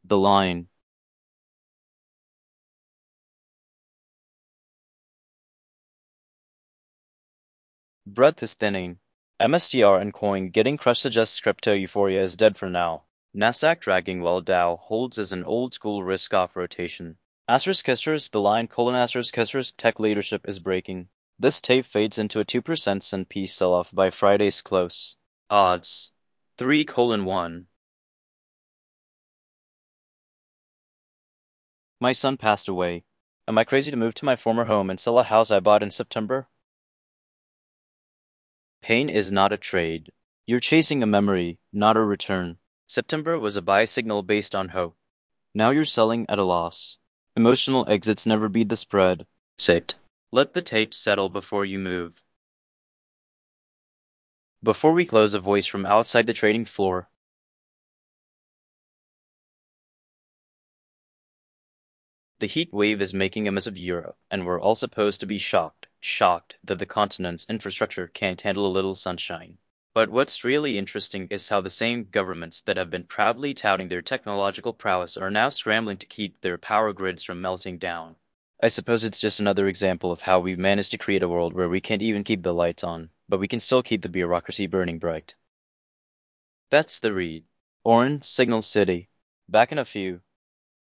The line. Breadth is thinning. MSTR and Coin getting crushed suggests crypto euphoria is dead for now. Nasdaq dragging while Dow holds as an old-school risk-off rotation. ***, the line : ***, tech leadership is breaking. This tape fades into a 2% S&P sell-off by Friday's close. Odds: 3:1. My son passed away. Am I crazy to move to my former home and sell a house I bought in September? Pain is not a trade. You're chasing a memory, not a return. September was a buy signal based on hope. Now you're selling at a loss. Emotional exits never beat the spread. Sit. Let the tape settle before you move. Before we close, a voice from outside the trading floor. The heat wave is making a mess of Europe, and we're all supposed to be shocked that the continent's infrastructure can't handle a little sunshine. But what's really interesting is how the same governments that have been proudly touting their technological prowess are now scrambling to keep their power grids from melting down. I suppose it's just another example of how we've managed to create a world where we can't even keep the lights on, but we can still keep the bureaucracy burning bright. That's the read. Oren, Signal City. Back in a few.